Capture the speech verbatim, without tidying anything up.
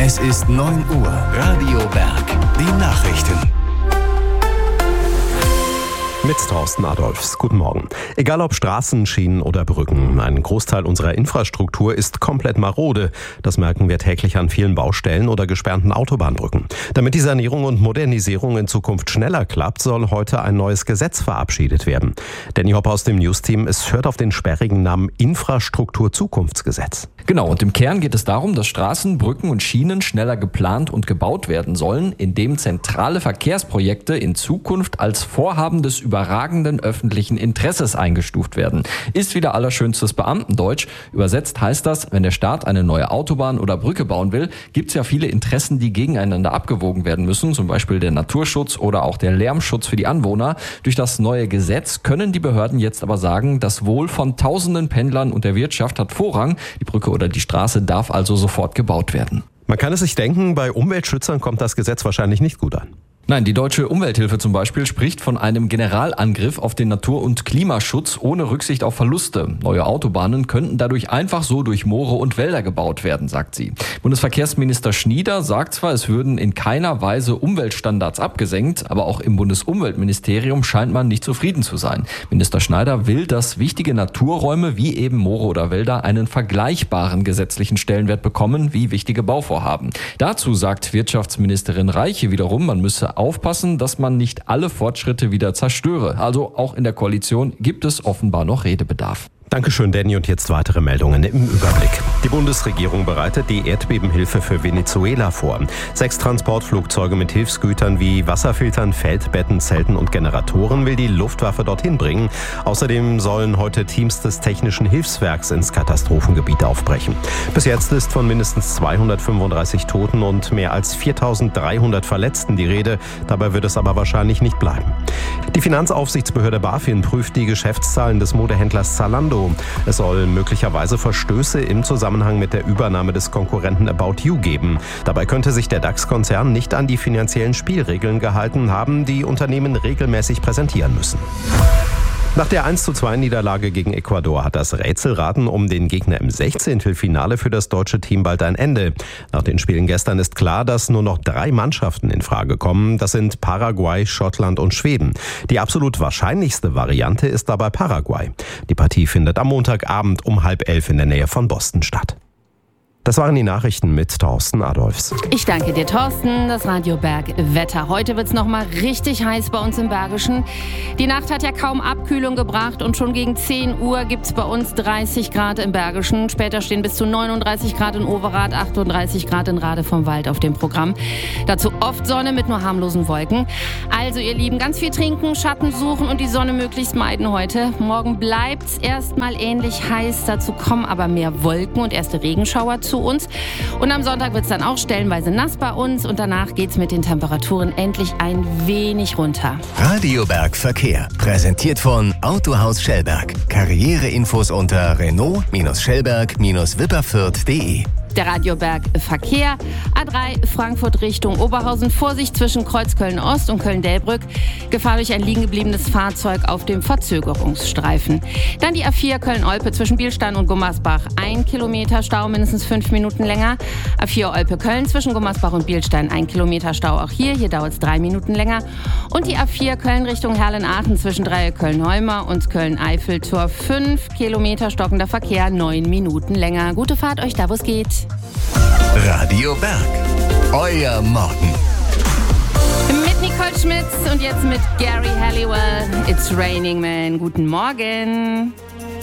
Es ist neun Uhr. Radio Berg. Die Nachrichten. Mit Thorsten Adolfs. Guten Morgen. Egal ob Straßen, Schienen oder Brücken, ein Großteil unserer Infrastruktur ist komplett marode. Das merken wir täglich an vielen Baustellen oder gesperrten Autobahnbrücken. Damit die Sanierung und Modernisierung in Zukunft schneller klappt, soll heute ein neues Gesetz verabschiedet werden. Danny Hopp aus dem News-Team, es hört auf den sperrigen Namen Infrastrukturzukunftsgesetz. Genau, und im Kern geht es darum, dass Straßen, Brücken und Schienen schneller geplant und gebaut werden sollen, indem zentrale Verkehrsprojekte in Zukunft als Vorhaben des überragenden öffentlichen Interesses eingestuft werden. Ist wieder allerschönstes Beamtendeutsch. Übersetzt heißt das, wenn der Staat eine neue Autobahn oder Brücke bauen will, gibt es ja viele Interessen, die gegeneinander abgewogen werden müssen, zum Beispiel der Naturschutz oder auch der Lärmschutz für die Anwohner. Durch das neue Gesetz können die Behörden jetzt aber sagen, das Wohl von tausenden Pendlern und der Wirtschaft hat Vorrang. Die Brücke oder die Straße darf also sofort gebaut werden. Man kann es sich denken, bei Umweltschützern kommt das Gesetz wahrscheinlich nicht gut an. Nein, die Deutsche Umwelthilfe zum Beispiel spricht von einem Generalangriff auf den Natur- und Klimaschutz ohne Rücksicht auf Verluste. Neue Autobahnen könnten dadurch einfach so durch Moore und Wälder gebaut werden, sagt sie. Bundesverkehrsminister Schnieder sagt zwar, es würden in keiner Weise Umweltstandards abgesenkt, aber auch im Bundesumweltministerium scheint man nicht zufrieden zu sein. Minister Schneider will, dass wichtige Naturräume wie eben Moore oder Wälder einen vergleichbaren gesetzlichen Stellenwert bekommen wie wichtige Bauvorhaben. Dazu sagt Wirtschaftsministerin Reiche wiederum, man müsse aufpassen, dass man nicht alle Fortschritte wieder zerstöre. Also auch in der Koalition gibt es offenbar noch Redebedarf. Dankeschön, Danny. Und jetzt weitere Meldungen im Überblick. Die Bundesregierung bereitet die Erdbebenhilfe für Venezuela vor. Sechs Transportflugzeuge mit Hilfsgütern wie Wasserfiltern, Feldbetten, Zelten und Generatoren will die Luftwaffe dorthin bringen. Außerdem sollen heute Teams des Technischen Hilfswerks ins Katastrophengebiet aufbrechen. Bis jetzt ist von mindestens zweihundertfünfunddreißig Toten und mehr als viertausenddreihundert Verletzten die Rede. Dabei wird es aber wahrscheinlich nicht bleiben. Die Finanzaufsichtsbehörde BaFin prüft die Geschäftszahlen des Modehändlers Zalando. Es soll möglicherweise Verstöße im Zusammenhang mit der Übernahme des Konkurrenten About You geben. Dabei könnte sich der DAX-Konzern nicht an die finanziellen Spielregeln gehalten haben, die Unternehmen regelmäßig präsentieren müssen. Nach der eins zu zwei Niederlage gegen Ecuador hat das Rätselraten um den Gegner im Sechzehntelfinale für das deutsche Team bald ein Ende. Nach den Spielen gestern ist klar, dass nur noch drei Mannschaften in Frage kommen. Das sind Paraguay, Schottland und Schweden. Die absolut wahrscheinlichste Variante ist dabei Paraguay. Die Partie findet am Montagabend um halb elf in der Nähe von Boston statt. Das waren die Nachrichten mit Thorsten Adolfs. Ich danke dir, Thorsten. Das Radio Berg Wetter. Heute wird es nochmal richtig heiß bei uns im Bergischen. Die Nacht hat ja kaum Abkühlung gebracht und schon gegen zehn Uhr gibt es bei uns dreißig Grad im Bergischen. Später stehen bis zu neununddreißig Grad in Overath, achtunddreißig Grad in Rade vom Wald auf dem Programm. Dazu oft Sonne mit nur harmlosen Wolken. Also ihr Lieben, ganz viel trinken, Schatten suchen und die Sonne möglichst meiden heute. Morgen bleibt es erstmal ähnlich heiß. Dazu kommen aber mehr Wolken und erste Regenschauer zu uns. Und am Sonntag wird es dann auch stellenweise nass bei uns und danach geht es mit den Temperaturen endlich ein wenig runter. Radio Berg Verkehr. Präsentiert von Autohaus Schellberg. Karriereinfos unter Renault-Schellberg-Wipperfürth punkt de. Der Radioberg Verkehr. A drei Frankfurt Richtung Oberhausen. Vorsicht zwischen Kreuz Köln-Ost und Köln-Delbrück. Gefahr durch ein liegen gebliebenes Fahrzeug auf dem Verzögerungsstreifen. Dann die A vier Köln-Olpe zwischen Bielstein und Gummersbach. Ein Kilometer Stau, mindestens fünf Minuten länger. A vier Olpe-Köln zwischen Gummersbach und Bielstein. Ein Kilometer Stau auch hier. Hier dauert es drei Minuten länger. Und die A vier Köln Richtung Herlen-Aachen zwischen Dreieck Köln-Heumer und Köln-Eifel-Tor. Fünf Kilometer stockender Verkehr, neun Minuten länger. Gute Fahrt euch da, wo es geht. Radio Berg. Euer Morgen. Mit Nicole Schmitz und jetzt mit Gary Halliwell. It's Raining Man. Guten Morgen.